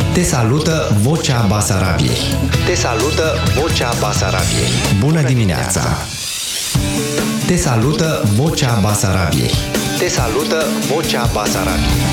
Te salută Vocea Basarabiei. Te salută Vocea Basarabiei. Bună dimineața! Te salută Vocea Basarabiei. Te salută Vocea Basarabiei.